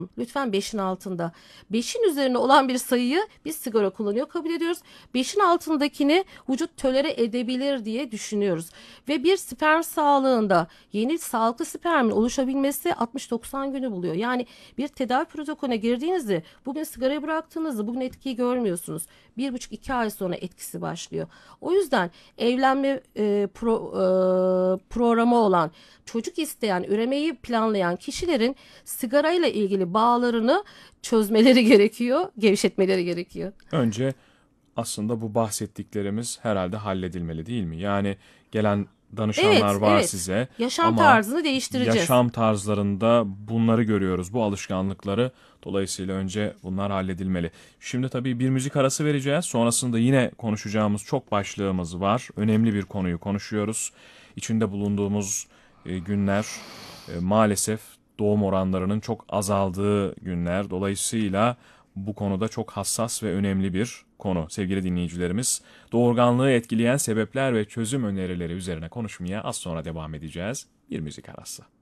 Lütfen 5'in altında. 5'in üzerine olan bir sayıyı biz sigara kullanıyor kabul ediyoruz. 5'in altındakini vücut tolere edebilir diye düşünüyoruz. Ve bir sperm sağlığında yeni sağlıklı spermin oluşabilmesi 60-90 günü buluyor. Yani bir tedavi protokolüne girdiğinizde bugün sigarayı bıraktığınızda bugün etkiyi görmüyorsunuz. 1,5-2 ay sonra etkisi başlıyor. O yüzden evlenme programı olan, çocuk isteyen, üremeyi planlayan kişilerin sigarayla ilgili bağlarını çözmeleri gerekiyor, gevşetmeleri gerekiyor. Önce aslında bu bahsettiklerimiz herhalde halledilmeli değil mi? Yani gelen danışanlar Evet, var evet. size Yaşam ama tarzını değiştireceğiz. yaşam tarzlarında bunları görüyoruz, bu alışkanlıkları. Dolayısıyla önce bunlar halledilmeli. Şimdi tabii bir müzik arası vereceğiz. Sonrasında yine konuşacağımız çok başlığımız var. Önemli bir konuyu konuşuyoruz. İçinde bulunduğumuz günler maalesef doğum oranlarının çok azaldığı günler. Dolayısıyla bu konuda çok hassas ve önemli bir konu sevgili dinleyicilerimiz. Doğurganlığı etkileyen sebepler ve çözüm önerileri üzerine konuşmaya az sonra devam edeceğiz. Bir müzik arası.